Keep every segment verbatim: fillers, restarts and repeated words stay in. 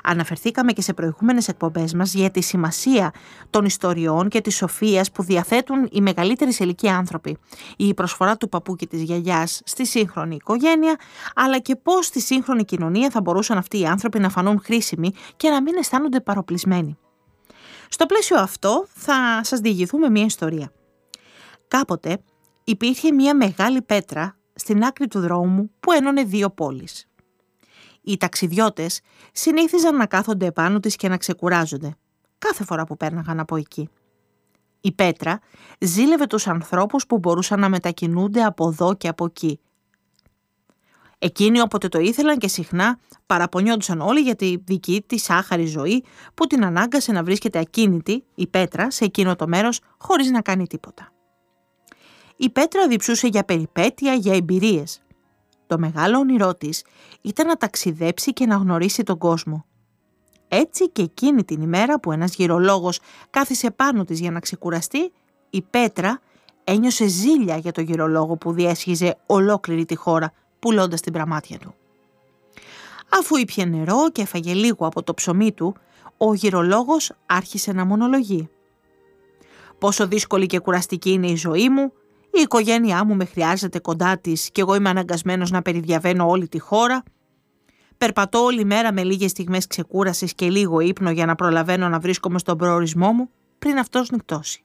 Αναφερθήκαμε και σε προηγούμενες εκπομπές μας για τη σημασία των ιστοριών και της σοφίας που διαθέτουν οι μεγαλύτεροι σε ηλικία άνθρωποι. Η προσφορά του παππού και της γιαγιάς στη σύγχρονη οικογένεια, αλλά και πώς στη σύγχρονη κοινωνία θα μπορούσαν αυτοί οι άνθρωποι να φανούν χρήσιμοι και να μην αισθάνονται παροπλισμένοι. Στο πλαίσιο αυτό θα σας διηγηθούμε μια ιστορία. Κάποτε υπήρχε μια μεγάλη πέτρα στην άκρη του δρόμου που ένωνε δύο πόλεις. Οι ταξιδιώτες συνήθιζαν να κάθονται επάνω της και να ξεκουράζονται κάθε φορά που πέρναγαν από εκεί. Η πέτρα ζήλευε τους ανθρώπους που μπορούσαν να μετακινούνται από εδώ και από εκεί. Εκείνοι όποτε το ήθελαν και συχνά παραπονιόντουσαν όλοι για τη δική της άχαρη ζωή που την ανάγκασε να βρίσκεται ακίνητη η πέτρα σε εκείνο το μέρος χωρίς να κάνει τίποτα. Η πέτρα διψούσε για περιπέτεια, για εμπειρίες. Το μεγάλο όνειρό της ήταν να ταξιδέψει και να γνωρίσει τον κόσμο. Έτσι και εκείνη την ημέρα που ένας γυρολόγος κάθισε πάνω της για να ξεκουραστεί, η πέτρα ένιωσε ζήλια για τον γυρολόγο που διέσχιζε ολόκληρη τη χώρα πουλώντας την πραμάτια του. Αφού ήπιε νερό και έφαγε λίγο από το ψωμί του, ο γυρολόγος άρχισε να μονολογεί. «Πόσο δύσκολη και κουραστική είναι η ζωή μου, η οικογένειά μου με χρειάζεται κοντά της και εγώ είμαι αναγκασμένος να περιδιαβαίνω όλη τη χώρα. Περπατώ όλη μέρα με λίγες στιγμές ξεκούρασης και λίγο ύπνο για να προλαβαίνω να βρίσκομαι στον προορισμό μου πριν αυτός νυχτώσει».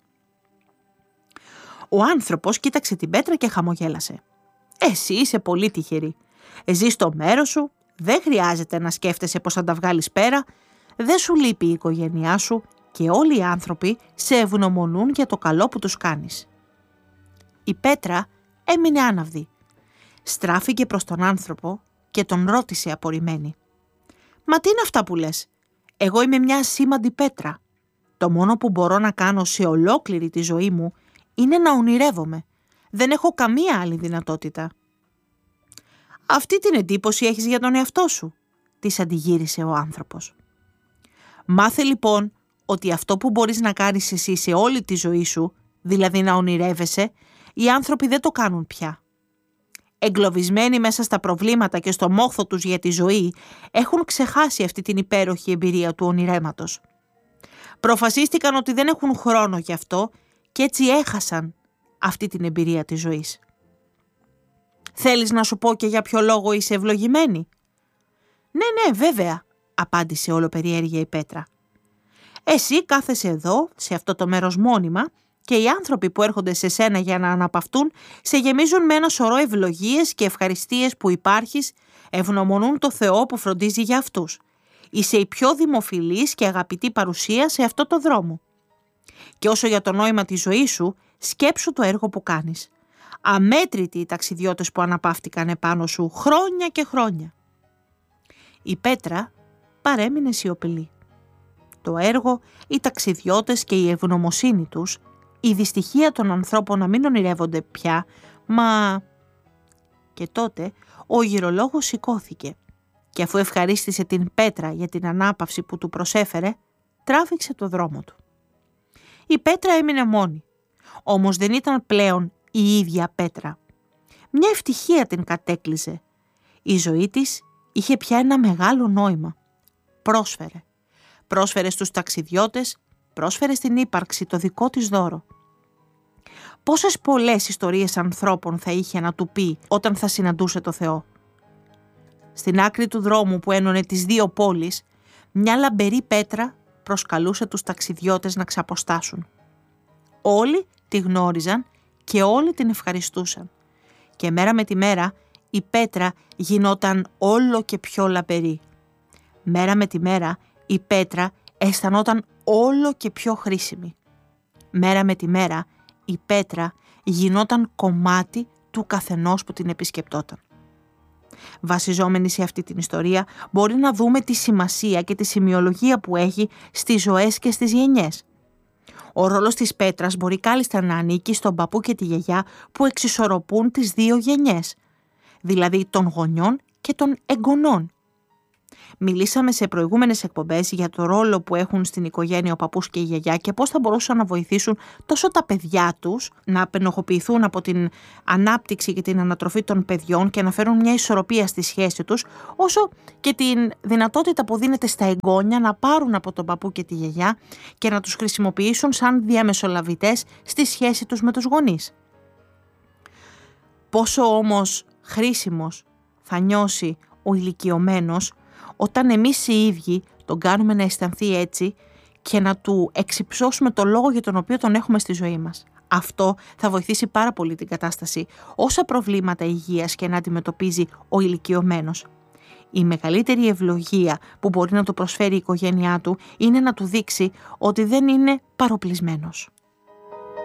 Ο άνθρωπος κοίταξε την πέτρα και χαμογέλασε. «Εσύ είσαι πολύ τυχερή. Ζεις στο μέρος σου, δεν χρειάζεται να σκέφτεσαι πώς θα τα βγάλεις πέρα, δεν σου λείπει η οικογένειά σου και όλοι οι άνθρωποι σε ευγνωμονούν για το καλό που τους κάνεις». Η πέτρα έμεινε άναυδη. Στράφηκε προς τον άνθρωπο και τον ρώτησε απορριμμένη. «Μα τι είναι αυτά που λες? Εγώ είμαι μια ασήμαντη πέτρα. Το μόνο που μπορώ να κάνω σε ολόκληρη τη ζωή μου είναι να ονειρεύομαι. Δεν έχω καμία άλλη δυνατότητα». «Αυτή την εντύπωση έχεις για τον εαυτό σου», της αντιγύρισε ο άνθρωπος. «Μάθε λοιπόν ότι αυτό που μπορείς να κάνεις εσύ σε όλη τη ζωή σου, δηλαδή να ονειρεύεσαι, οι άνθρωποι δεν το κάνουν πια. Εγκλωβισμένοι μέσα στα προβλήματα και στο μόχθο τους για τη ζωή, έχουν ξεχάσει αυτή την υπέροχη εμπειρία του ονειρέματος. Προφασίστηκαν ότι δεν έχουν χρόνο γι' αυτό και έτσι έχασαν αυτή την εμπειρία της ζωής. Θέλεις να σου πω και για ποιο λόγο είσαι ευλογημένη?» «Ναι, ναι, βέβαια», απάντησε όλοπεριέργεια η πέτρα. «Εσύ κάθεσαι εδώ, σε αυτό το μέρος μόνιμα, και οι άνθρωποι που έρχονται σε σένα για να αναπαυτούν σε γεμίζουν με ένα σωρό ευλογίες και ευχαριστίες που υπάρχεις, ευγνωμονούν το Θεό που φροντίζει για αυτούς. Είσαι η πιο δημοφιλής και αγαπητή παρουσία σε αυτό το δρόμο. Και όσο για το νόημα της ζωής σου, σκέψου το έργο που κάνεις. Αμέτρητοι οι ταξιδιώτες που αναπαύτηκαν επάνω σου χρόνια και χρόνια». Η πέτρα παρέμεινε σιωπηλή. Το έργο, οι ταξιδιώτες και η ευγνωμοσύνη τους, η δυστυχία των ανθρώπων να μην ονειρεύονται πια, μα... Και τότε ο γυρολόγος σηκώθηκε και αφού ευχαρίστησε την πέτρα για την ανάπαυση που του προσέφερε, τράβηξε το δρόμο του. Η πέτρα έμεινε μόνη, όμως δεν ήταν πλέον η ίδια πέτρα. Μια ευτυχία την κατέκλυζε. Η ζωή της είχε πια ένα μεγάλο νόημα. Πρόσφερε. Πρόσφερε στους ταξιδιώτες, πρόσφερε στην ύπαρξη το δικό της δώρο. Πόσες πολλές ιστορίες ανθρώπων θα είχε να του πει όταν θα συναντούσε το Θεό. Στην άκρη του δρόμου που ένωνε τις δύο πόλεις, μια λαμπερή πέτρα προσκαλούσε τους ταξιδιώτες να ξαποστάσουν. Όλοι τη γνώριζαν και όλοι την ευχαριστούσαν. Και μέρα με τη μέρα η πέτρα γινόταν όλο και πιο λαμπερή. Μέρα με τη μέρα η πέτρα αισθανόταν όλο και πιο χρήσιμη. Μέρα με τη μέρα η πέτρα γινόταν κομμάτι του καθενός που την επισκεπτόταν. Βασιζόμενοι σε αυτή την ιστορία μπορεί να δούμε τη σημασία και τη σημειολογία που έχει στις ζωές και στις γενιές. Ο ρόλος της πέτρας μπορεί κάλλιστα να ανήκει στον παππού και τη γιαγιά που εξισορροπούν τις δύο γενιές, δηλαδή των γονιών και των εγγονών. Μιλήσαμε σε προηγούμενες εκπομπές για το ρόλο που έχουν στην οικογένεια ο παππούς και η γιαγιά και πώς θα μπορούσαν να βοηθήσουν τόσο τα παιδιά τους να απενοχοποιηθούν από την ανάπτυξη και την ανατροφή των παιδιών και να φέρουν μια ισορροπία στη σχέση τους, όσο και την δυνατότητα που δίνεται στα εγγόνια να πάρουν από τον παππού και τη γιαγιά και να τους χρησιμοποιήσουν σαν διαμεσολαβητές στη σχέση τους με τους γονείς. Πόσο όμως χρήσιμος θα νιώσει ο ηλικιωμένος όταν εμείς οι ίδιοι τον κάνουμε να αισθανθεί έτσι και να του εξυψώσουμε το λόγο για τον οποίο τον έχουμε στη ζωή μας. Αυτό θα βοηθήσει πάρα πολύ την κατάσταση, όσα προβλήματα υγείας και να αντιμετωπίζει ο ηλικιωμένος. Η μεγαλύτερη ευλογία που μπορεί να του προσφέρει η οικογένειά του είναι να του δείξει ότι δεν είναι παροπλισμένος.